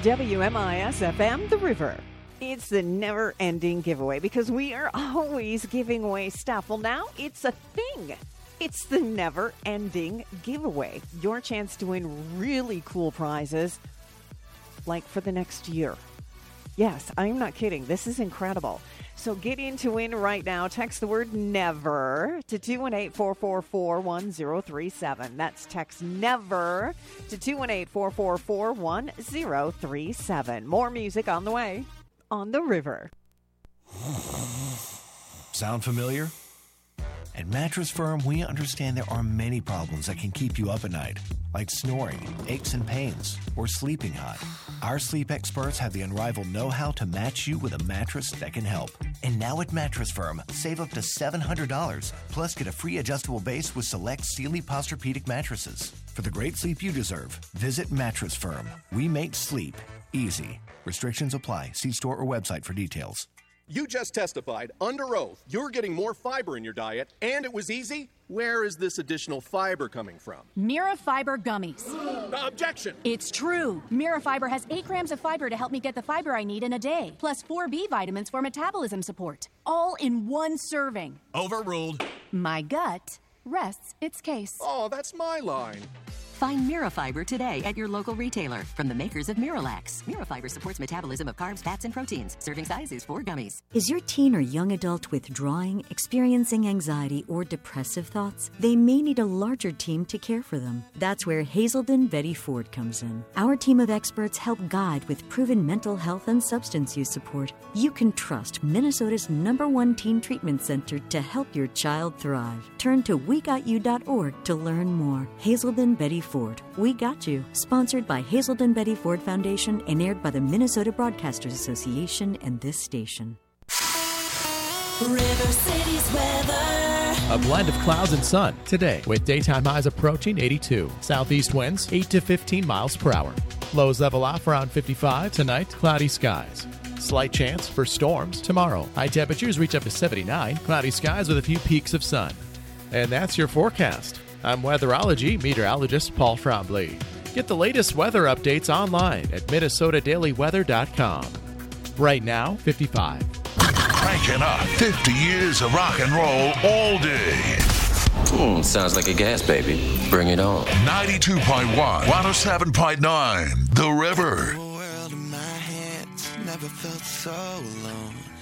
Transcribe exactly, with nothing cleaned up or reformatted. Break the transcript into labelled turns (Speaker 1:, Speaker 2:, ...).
Speaker 1: W M I S F M, The River. It's the never-ending giveaway because we are always giving away stuff. Well, now it's a thing. It's the never-ending giveaway. Your chance to win really cool prizes, like for the next year. Yes, I'm not kidding. This is incredible. So get in to win right now. Text the word NEVER to two one eight, four four four, one zero three seven. That's text NEVER to two one eight, four four four, one zero three seven. More music on the way on The River.
Speaker 2: Sound familiar? At Mattress Firm, we understand there are many problems that can keep you up at night, like snoring, aches and pains, or sleeping hot. Our sleep experts have the unrivaled know-how to match you with a mattress that can help. And now at Mattress Firm, save up to seven hundred dollars, plus get a free adjustable base with select Sealy Posturepedic mattresses. For the great sleep you deserve, visit Mattress Firm. We make sleep easy. Restrictions apply. See store or website for details.
Speaker 3: You just testified under oath you're getting more fiber in your diet, and it was easy? Where is this additional fiber coming from?
Speaker 4: Mira Fiber Gummies.
Speaker 3: Uh, objection!
Speaker 4: It's true. Mira Fiber has eight grams of fiber to help me get the fiber I need in a day, plus four B vitamins for metabolism support, all in one serving.
Speaker 3: Overruled.
Speaker 4: My gut rests its case.
Speaker 3: Oh, that's my line.
Speaker 5: Find Mirafiber today at your local retailer from the makers of Miralax. Mirafiber supports metabolism of carbs, fats, and proteins. Serving size is four gummies.
Speaker 6: Is your teen or young adult withdrawing, experiencing anxiety, or depressive thoughts? They may need a larger team to care for them. That's where Hazelden Betty Ford comes in. Our team of experts help guide with proven mental health and substance use support. You can trust Minnesota's number one teen treatment center to help your child thrive. Turn to we got you dot org to learn more. Hazelden Betty Ford. We got you. Sponsored by Hazelden Betty Ford Foundation and aired by the Minnesota Broadcasters Association and this station.
Speaker 7: River City's weather.
Speaker 8: A blend of clouds and sun today with daytime highs approaching eighty-two. Southeast winds eight to fifteen miles per hour. Lows level off around fifty-five. Tonight, cloudy skies. Slight chance for storms tomorrow. High temperatures reach up to seventy-nine. Cloudy skies with a few peaks of sun. And that's your forecast. I'm weatherology meteorologist Paul Trombley. Get the latest weather updates online at minnesota daily weather dot com. Right now, fifty-five.
Speaker 9: Cranking up fifty years of rock and roll all day.
Speaker 10: Hmm, sounds like a gas baby. Bring it on.
Speaker 9: ninety-two point one, one oh seven point nine, The River.
Speaker 11: The world in my hands never felt so alone.